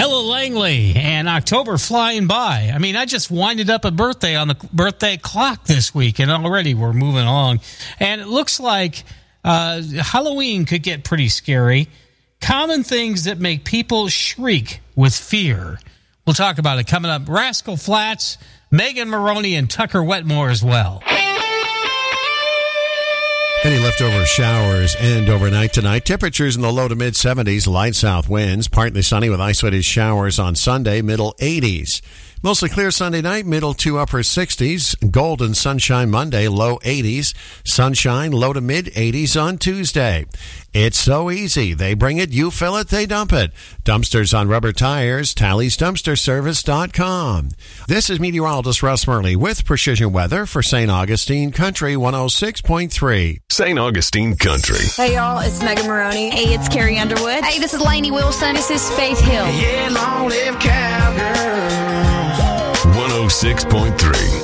Ella Langley and October flying by. I mean, I just winded up a birthday on the birthday clock this week, and already we're moving along. And it looks like Halloween could get pretty scary. Common things that make people shriek with fear. We'll talk about it coming up. Rascal Flatts, Megan Maroney, and Tucker Wetmore as well. Any leftover showers end overnight tonight. Temperatures in the low to mid 70s, light south winds. Partly sunny with isolated showers on Sunday, middle 80s. Mostly clear Sunday night, middle to upper 60s. Golden sunshine Monday, low 80s. Sunshine, low to mid 80s on Tuesday. It's so easy. They bring it, you fill it, they dump it. Dumpsters on rubber tires, TallysDumpsterService.com. This is meteorologist Russ Murley with Precision Weather for St. Augustine Country 106.3. St. Augustine Country. Hey, y'all, it's Megan Maroney. Hey, it's Carrie Underwood. Hey, this is Lainey Wilson. This is Faith Hill. Yeah, long live cowgirl. 106.3.